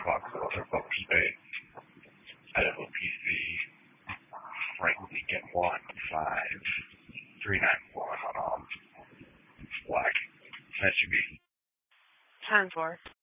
o'clock for Folks Day at FOPC, Frank Weekend 15391 Black. That should be 10-4.